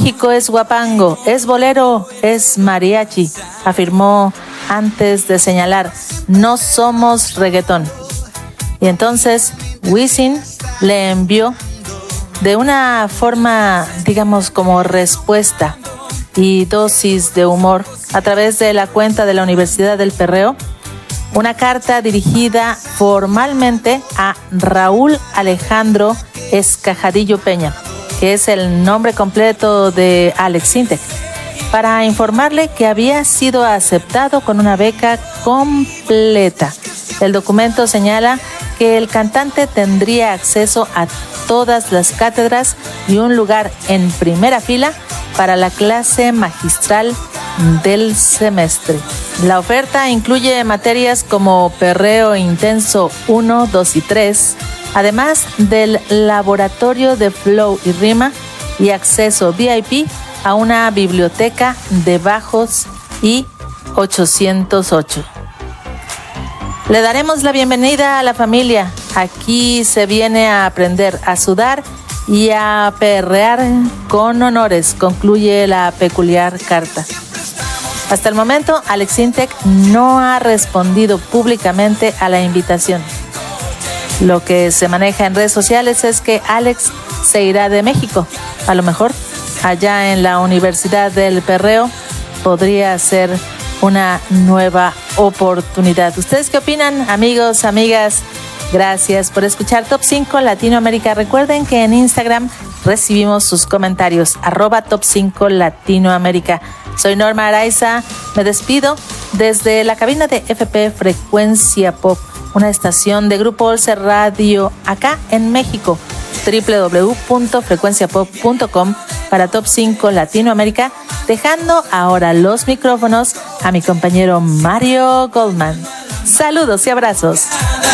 México es guapango, es bolero, es mariachi, afirmó antes de señalar, no somos reggaetón. Y entonces Wisin le envió de una forma, digamos, como respuesta y dosis de humor a través de la cuenta de la Universidad del Perreo, una carta dirigida formalmente a Raúl Alejandro Escajadillo Peña, que es el nombre completo de Alex Sintek, para informarle que había sido aceptado con una beca completa. El documento señala que el cantante tendría acceso a todas las cátedras y un lugar en primera fila para la clase magistral del semestre. La oferta incluye materias como perreo intenso 1, 2 y 3, además del laboratorio de flow y rima y acceso VIP a una biblioteca de bajos y 808. Le daremos la bienvenida a la familia. Aquí se viene a aprender, a sudar y a perrear con honores, concluye la peculiar carta. Hasta el momento, Alex Sintek no ha respondido públicamente a la invitación. Lo que se maneja en redes sociales es que Alex se irá de México. A lo mejor allá en la Universidad del Perreo podría ser una nueva oportunidad. ¿Ustedes qué opinan, amigos, amigas? Gracias por escuchar Top 5 Latinoamérica. Recuerden que en Instagram recibimos sus comentarios, @Top 5 Latinoamérica. Soy Norma Araiza, me despido desde la cabina de FP Frecuencia Pop, una estación de Grupo Olce Radio acá en México, www.frecuenciapop.com para Top 5 Latinoamérica, dejando ahora los micrófonos a mi compañero Mario Goldman. Saludos y abrazos.